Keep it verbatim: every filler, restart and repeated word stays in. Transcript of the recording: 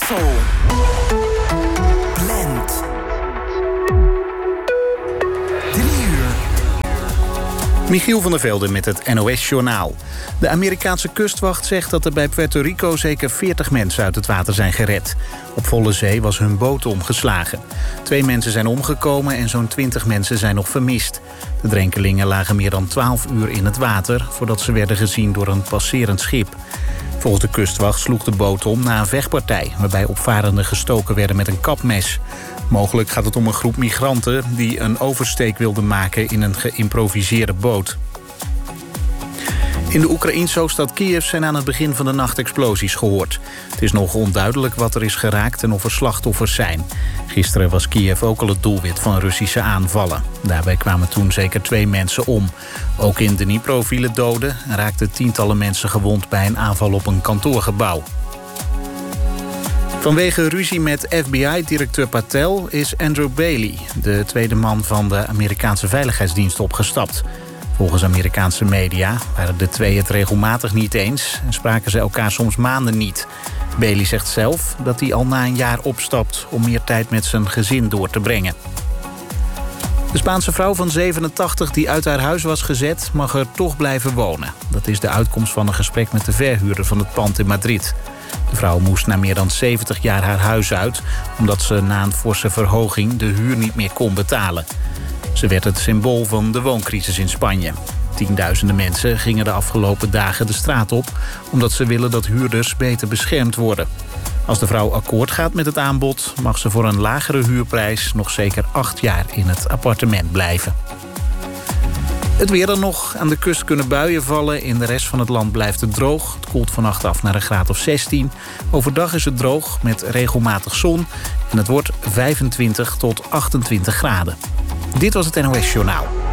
Soul. Blend. Michiel van der Velde met het N O S-journaal. De Amerikaanse kustwacht zegt dat er bij Puerto Rico zeker veertig mensen uit het water zijn gered. Op volle zee was hun boot omgeslagen. Twee mensen zijn omgekomen en zo'n twintig mensen zijn nog vermist. De drenkelingen lagen meer dan twaalf uur in het water voordat ze werden gezien door een passerend schip. Volgens de kustwacht sloeg de boot om na een vechtpartij, waarbij opvarenden gestoken werden met een kapmes. Mogelijk gaat het om een groep migranten die een oversteek wilden maken in een geïmproviseerde boot. In de Oekraïense hoofdstad Kiev zijn aan het begin van de nacht explosies gehoord. Het is nog onduidelijk wat er is geraakt en of er slachtoffers zijn. Gisteren was Kiev ook al het doelwit van Russische aanvallen. Daarbij kwamen toen zeker twee mensen om. Ook in Dnipro vielen doden en raakten tientallen mensen gewond bij een aanval op een kantoorgebouw. Vanwege ruzie met F B I-directeur Patel is Andrew Bailey, de tweede man van de Amerikaanse Veiligheidsdienst, opgestapt. Volgens Amerikaanse media waren de twee het regelmatig niet eens en spraken ze elkaar soms maanden niet. Bailey zegt zelf dat hij al na een jaar opstapt om meer tijd met zijn gezin door te brengen. De Spaanse vrouw van zevenentachtig die uit haar huis was gezet mag er toch blijven wonen. Dat is de uitkomst van een gesprek met de verhuurder van het pand in Madrid. De vrouw moest na meer dan zeventig jaar haar huis uit, omdat ze na een forse verhoging de huur niet meer kon betalen. Ze werd het symbool van de wooncrisis in Spanje. Tienduizenden mensen gingen de afgelopen dagen de straat op, omdat ze willen dat huurders beter beschermd worden. Als de vrouw akkoord gaat met het aanbod, mag ze voor een lagere huurprijs nog zeker acht jaar in het appartement blijven. Het weer dan nog. Aan de kust kunnen buien vallen. In de rest van het land blijft het droog. Het koelt vannacht af naar een graad of zestien. Overdag is het droog met regelmatig zon. En het wordt vijfentwintig tot achtentwintig graden. Dit was het N O S Journaal.